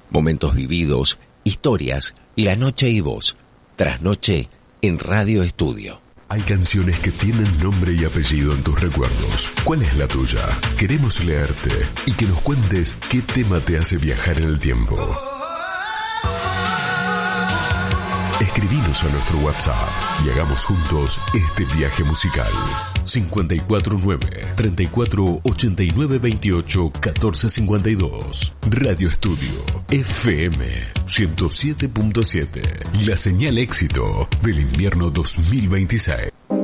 Momentos vividos, historias, la noche y vos. Trasnoche en Radio Estudio. Hay canciones que tienen nombre y apellido en tus recuerdos. ¿Cuál es la tuya? Queremos leerte y que nos cuentes qué tema te hace viajar en el tiempo. Escribinos a nuestro WhatsApp y hagamos juntos este viaje musical. 549-348928-1452. Radio Estudio FM 107.7. La señal éxito del invierno 2026.